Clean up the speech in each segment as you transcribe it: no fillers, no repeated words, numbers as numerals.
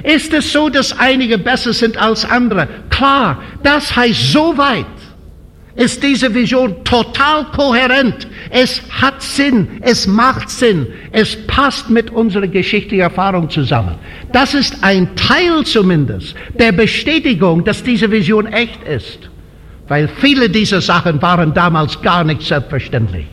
Ist es so, dass einige besser sind als andere? Klar, das heißt, soweit ist diese Vision total kohärent. Es hat Sinn, es macht Sinn, es passt mit unserer geschichtlichen Erfahrung zusammen. Das ist ein Teil zumindest der Bestätigung, dass diese Vision echt ist. Weil viele dieser Sachen waren damals gar nicht selbstverständlich.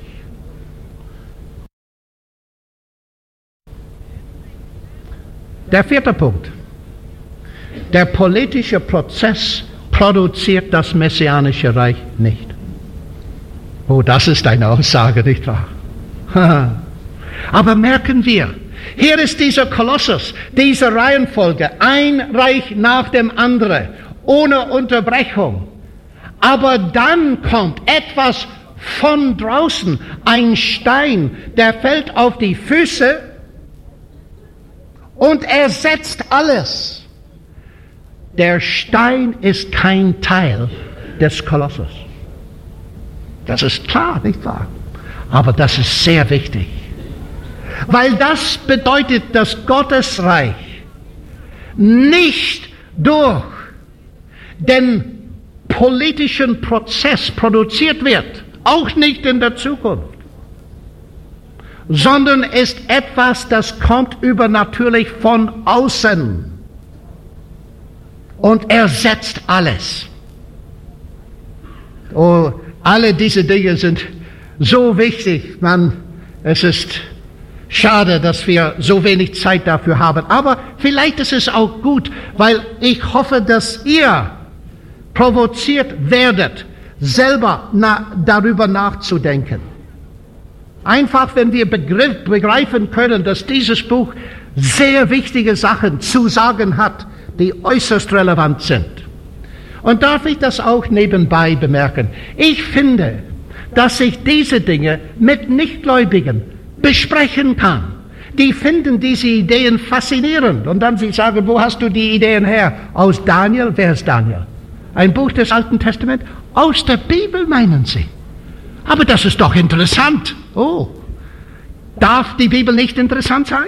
Der vierte Punkt. Der politische Prozess produziert das Messianische Reich nicht. Oh, das ist eine Aussage, nicht wahr? Aber merken wir, hier ist dieser Kolossus, diese Reihenfolge, ein Reich nach dem anderen, ohne Unterbrechung. Aber dann kommt etwas von draußen, ein Stein, der fällt auf die Füße und ersetzt alles. Der Stein ist kein Teil des Kolossus. Das ist klar, nicht wahr? Aber das ist sehr wichtig. Weil das bedeutet, dass Gottes Reich nicht durch den politischen Prozess produziert wird, auch nicht in der Zukunft, sondern ist etwas, das kommt übernatürlich von außen und ersetzt alles. Oh, alle diese Dinge sind so wichtig, es ist schade, dass wir so wenig Zeit dafür haben, aber vielleicht ist es auch gut, weil ich hoffe, dass ihr provoziert werdet, selber darüber nachzudenken. Einfach, wenn wir begreifen können, dass dieses Buch sehr wichtige Sachen zu sagen hat, die äußerst relevant sind. Und darf ich das auch nebenbei bemerken? Ich finde, dass ich diese Dinge mit Nichtgläubigen besprechen kann. Die finden diese Ideen faszinierend. Und dann sie sagen, wo hast du die Ideen her? Aus Daniel? Wer ist Daniel? Ein Buch des Alten Testaments? Aus der Bibel, meinen sie. Aber das ist doch interessant. Oh, darf die Bibel nicht interessant sein?